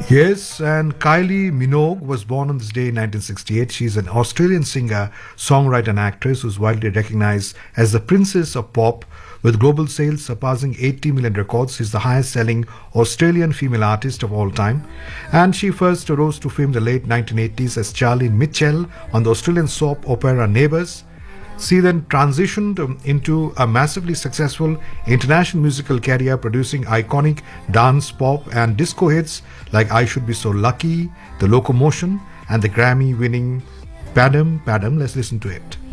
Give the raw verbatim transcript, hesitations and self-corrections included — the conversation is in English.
Yes, and Kylie Minogue was born on this day in nineteen sixty-eight. She's an Australian singer, songwriter, and actress who's widely recognized as the princess of pop. With global sales surpassing eighty million records, she's the highest selling Australian female artist of all time. And she first rose to fame in the late nineteen eighties as Charlie Mitchell on the Australian soap opera Neighbours. She then transitioned um, into a massively successful international musical career, producing iconic dance, pop, and disco hits like I Should Be So Lucky, The Locomotion, and the Grammy winning Padam Padam. Let's listen to it.